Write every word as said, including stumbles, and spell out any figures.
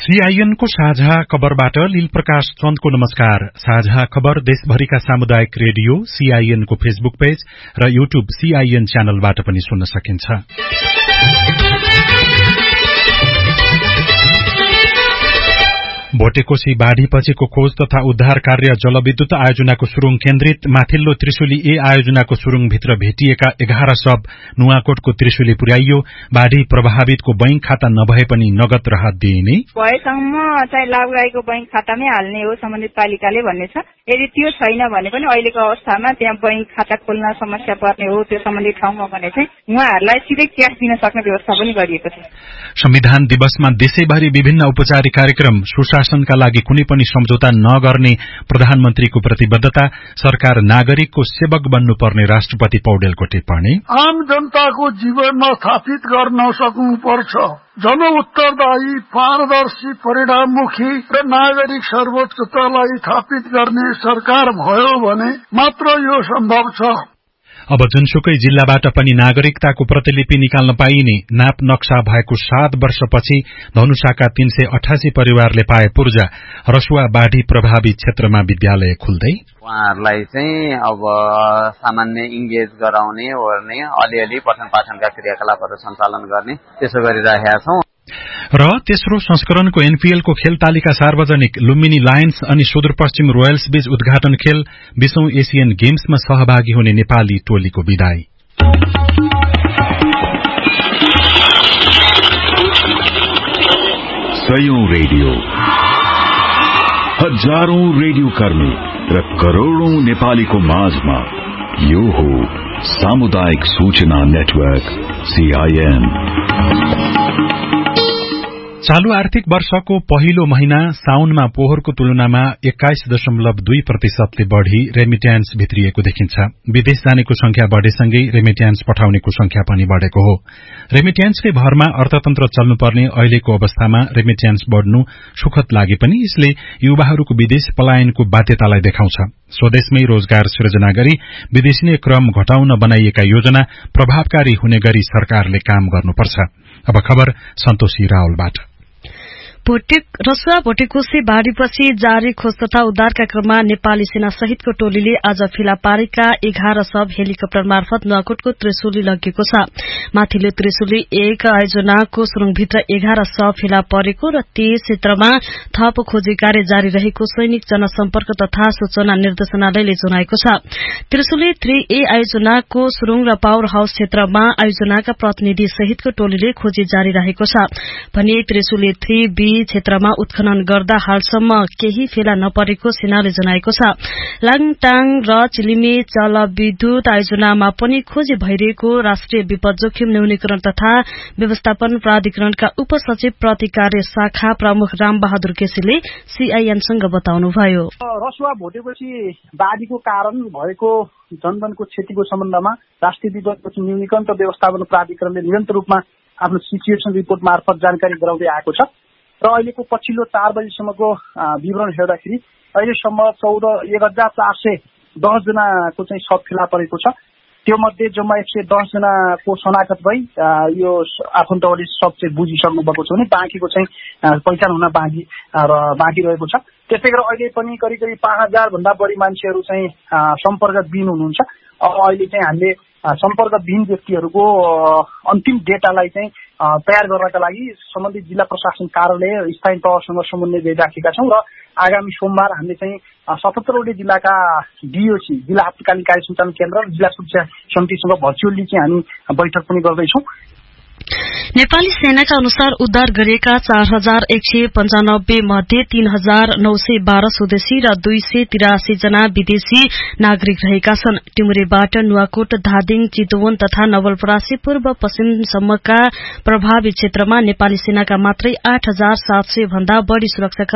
CIN को साझा खबरबाट लील प्रकाश चन्दको नमस्कार। साझा खबर देशभरिका सामुदायिक रेडियो सीआईएन को फेसबुक पेज र यूट्यूब सीआईएन च्यानलबाट पनि सुन्न सकिन्छ। भोटेकोशी बाढ़ीपछिको खोज तथा उद्धार कार्य जलविद्युत आयोजनाको सुरुङ केन्द्रित माथिल्लो त्रिशुली ए आयोजनाको सुरुङभित्र भेटिएका एघार शव नुवाकोटको त्रिशुली पुर्याइयो। बाढ़ी प्रभावितको बैंक खाता नभए पनि नगद राहत दिइने, भएसम्म चाहिँ लाभदायीको बैंक खातामै हाल्ने हो सम्बन्धित पालिकाले भन्ने छ। यदि त्यो छैन भने पनि अहिलेको अवस्थामा त्यहाँ बैंक खाता खोल्न समस्या पर्ने हो त्यो सम्बन्धित ठाउँमा भने चाहिँ उहाँहरूलाई सिधै क्याश दिन सक्ने व्यवस्था पनि गरिएको छ। संविधान दिवसमा देशैभरि विभिन्न औपचारिक कार्यक्रम, सुशासनका लागि कुनै पनि सम्झौता नगर्ने प्रधानमन्त्रीको प्रतिबद्धता, सरकार नागरिकको सेवक बन्नुपर्ने राष्ट्रपति पौडेलको टिप्पणी, आम जनताको जीवनमा स्थापित गर्न सक्नुपर्छ, जन उत्तरदायी, पारदर्शी, परिणाममुखी र नागरिक सर्वोच्चतालाई स्थापित गर्ने सरकार भयो भने मात्र यो सम्भव छ। अब जुनसुकै जिल्लाबाट पनि नागरिकताको प्रतिलिपि निकाल्न पाइने नाप नक्सा भएको सात वर्षपछि धनुषाका तीन सय अठासी परिवारले पाए पूर्जा। रसुवा बाढ़ी प्रभावित क्षेत्रमा विद्यालय खुल्दै उहाँहरूलाई चाहिँ अब सामान्य इङ्गेज गराउने ओर्ने अलिअलि पठन पाठनका क्रियाकलापहरू सञ्चालन गर्ने त्यसो गरिरहेका छौं। र तेस्रो संस्करणको एनपीएल को खेल तालिका सार्वजनिक, लुम्बिनी लायन्स अनि सुदूरपश्चिम रोयल्स बीच उद्घाटन खेल, बीसौं एशियन गेम्समा सहभागी हुने नेपाली टोलीको विदाई। सयौं रेडियो, हजारौं रेडियो कर्मी र करोड़ौं नेपालीको माझमा यो हो सामुदायिक सूचना नेटवर्क सीआईएन। चालू आर्थिक वर्षको पहिलो महिना साउनमा पोहोरको तुलनामा एक्काइस दशमलव दुई प्रतिशतले बढ़ी रेमिट्यान्स भित्रिएको देखिन्छ। विदेश जानेको संख्या बढ़ेसँगै रेमिट्यान्स पठाउनेको संख्या पनि बढ़ेको हो। रेमिट्यान्सकै भरमा अर्थतन्त्र चल्नुपर्ने अहिलेको अवस्थामा रेमिट्यान्स बढ़नु सुखद लागे पनि यसले युवाहरूको विदेश पलायनको बाध्यतालाई देखाउँछ। स्वदेशमै रोजगार सृजना गरी विदेशिने क्रम घटाउन बनाइएका योजना प्रभावकारी हुने गरी सरकारले काम गर्नुपर्छ। अब खबर सन्तोषी रावलबाट। रसुवा भोटेकोशी बाढ़ीपछि जारी खोज तथा उद्धारका क्रममा नेपाली सेना सहितको टोलीले आज फेला पारेका एघार शव हेलिकप्टर मार्फत नुवाकोटको त्रिशुली लगेको छ। माथिल्लो त्रिशुली एक आयोजनाको सुरुङभित्र एघार शव फेला परेको र त्यस क्षेत्रमा थप खोजी कार्य जारी रहेको सैनिक जनसम्पर्क तथा सूचना निर्देशनालयले जनाएको छ। त्रिशुली थ्री ए आयोजनाको सुरुङ र पावर हाउस क्षेत्रमा आयोजनाका प्रतिनिधि सहितको टोलीले खोजी जारी रहेको छ भने त्रिशुली थ्री बी क्षेत्रमा उत्खनन गर्दा हालसम्म केही फेला नपरेको सेनाले जनाएको छ। लाङटाङ र चिलिमे जलविद्युत आयोजनामा पनि खोजी भइरहेको राष्ट्रिय विपद जोखिम न्यूनीकरण तथा व्यवस्थापन प्राधिकरणका उपसचिव प्रतिकार्य शाखा प्रमुख रामबहादुर केसीले सीआईएनसँग बताउनुभयो। रसुवा भोटेपछि बाढ़ीको कारण भएको जनधनको क्षतिको सम्बन्धमा राष्ट्रिय विपद जोखिम न्यूनीकरण र व्यवस्थापन प्राधिकरणले निरन्तर रूपमा आफ्नो सिचुएसन रिपोर्ट मार्फत जानकारी गराउँदै आएको छ र अहिलेको पछिल्लो चार बजीसम्मको विवरण हेर्दाखेरि अहिलेसम्म चौध एक हजार चार सय दस जनाको चाहिँ शव फेला परेको छ। त्यो मध्ये जम्मा एक सय दस जनाको शनाखत भई यो आफन्तहरूले शव चाहिँ बुझिसक्नु भएको छ भने बाँकीको चाहिँ पहिचान हुन बाँकी र बाँकी रहेको छ। त्यसै गरी अहिले पनि करिब करिब पाँच हजार भन्दा बढी मान्छेहरू चाहिँ सम्पर्कविहीन हुनुहुन्छ। अब अहिले चाहिँ हामीले सम्पर्कविहीन व्यक्तिहरूको अन्तिम डेटालाई चाहिँ तयार गर्नका लागि सम्बन्धित जिल्ला प्रशासन कार्यालय स्थानीय तहसँग समन्वय गरिराखेका छौं र आगामी सोमबार हामीले चाहिँ सतहत्तरवटै जिल्लाका डीओसी जिल्ला आपतकालीन कार्य सञ्चालन केन्द्र र जिल्ला सुरक्षा समितिसँग भर्चुअली चाहिँ हामी बैठक पनि गर्दैछौं। नेपाली सेनाका अनुसार उद्धार गरिएका चार हजार एक सय पञ्चानब्बे मध्ये तीन हजार नौ सय बाह्र स्वदेशी र दुई सय तिरासी जना विदेशी नागरिक रहेका छन्। टिमुरेबाट नुवाकोट, धादिङ, चितवन तथा नवलपरासी पूर्व पश्चिमसम्मका प्रभावित क्षेत्रमा नेपाली सेनाका मात्रै आठ हजार सात सय भन्दा बढ़ी सुरक्षाकर्मी